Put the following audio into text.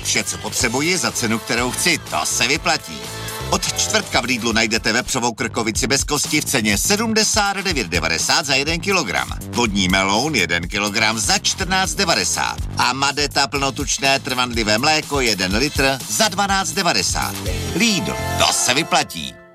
Vše, co potřebuji, za cenu, kterou chci, to se vyplatí. Od čtvrtka v Lidlu najdete vepřovou krkovici bez kosti v ceně 79,90 za 1 kilogram. Vodní meloun 1 kilogram za 14,90. A Madeta plnotučné trvanlivé mléko 1 litr za 12,90. Lidl, to se vyplatí.